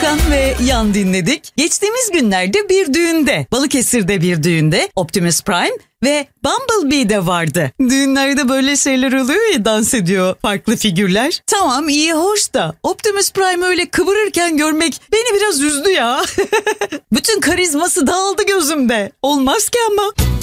Can ve Yan dinledik. Geçtiğimiz günlerde bir düğünde, Balıkesir'de bir düğünde Optimus Prime ve Bumblebee de vardı. Düğünlerde böyle şeyler oluyor ya, dans ediyor farklı figürler. Tamam, iyi hoş da Optimus Prime öyle kıvırırken görmek beni biraz üzdü ya. Bütün karizması dağıldı gözümde. Olmaz ki ama.